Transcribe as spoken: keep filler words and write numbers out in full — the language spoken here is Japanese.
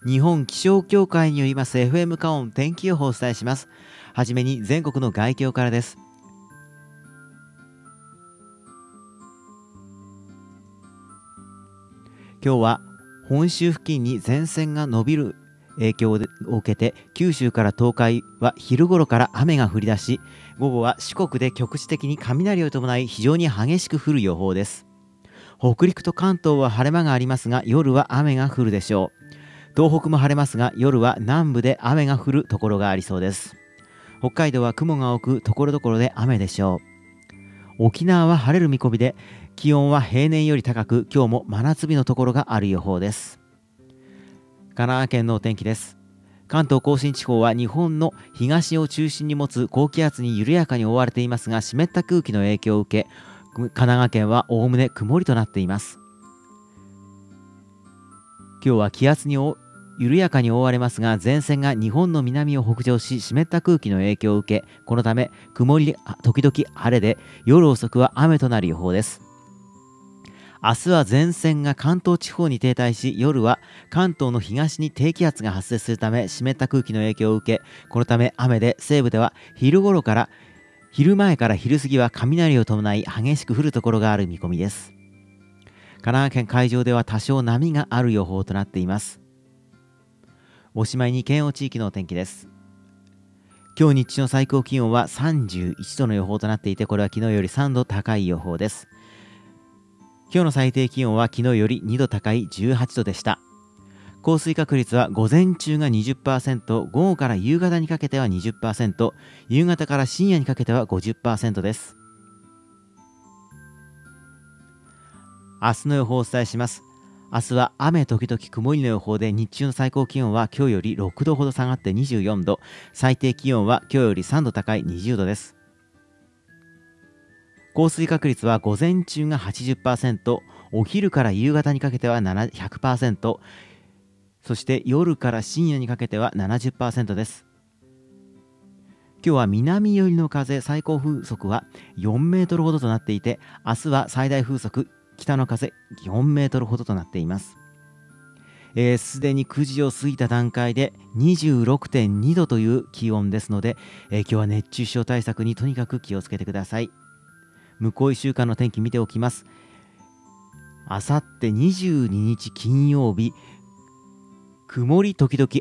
日本気象協会によります エフエム カオン天気予報をお伝えします。はじめに全国の概況からです。今日は本州付近に前線が伸びる影響を受けて、九州から東海は昼頃から雨が降り出し、午後は四国で局地的に雷を伴い非常に激しく降る予報です。北陸と関東は晴れ間がありますが、夜は雨が降るでしょう。東北も晴れますが、夜は南部で雨が降るところがありそうです。北海道は雲が多く、ところどころで雨でしょう。沖縄は晴れる見込みで、気温は平年より高く、今日も真夏日のところがある予報です。神奈川県のお天気です。関東甲信地方は日本の東を中心に持つ高気圧に緩やかに覆われていますが、湿った空気の影響を受け、神奈川県はおおむね曇りとなっています。今日は気圧に緩やかに覆われますが、前線が日本の南を北上し、湿った空気の影響を受け、このため曇り時々晴れで、夜遅くは雨となる予報です。明日は前線が関東地方に停滞し、夜は関東の東に低気圧が発生するため、湿った空気の影響を受け、このため雨で、西部では昼頃から昼前から昼過ぎは雷を伴い激しく降るところがある見込みです。神奈川県海上では多少波がある予報となっています。おしまいに県央地域のお天気です。今日日中の最高気温はさんじゅういちどの予報となっていて、これは昨日よりさんど高い予報です。今日の最低気温は昨日よりにど高いじゅうはちどでした。降水確率は午前中が にじゅっパーセント、午後から夕方にかけては にじゅっパーセント、夕方から深夜にかけては ごじゅっパーセント です。明日の予報をお伝えします。明日は雨時々曇りの予報で、日中の最高気温は今日よりろくどほど下がってにじゅうよんど、最低気温は今日よりさんど高いにじゅうどです。降水確率は午前中が はちじゅっパーセント、お昼から夕方にかけては ひゃくパーセント、そして夜から深夜にかけては ななじゅっパーセント です。今日は南寄りの風、最高風速はよんメートルほどとなっていて、明日は最大風速北の風よんメートルほどとなっています。す、えー、で、にくじを過ぎた段階で にじゅうろくてんにどという気温ですので、えー、今日は熱中症対策にとにかく気をつけてください。向こういっしゅうかんの天気見ておきます。あさってにじゅうににち金曜日、曇り時々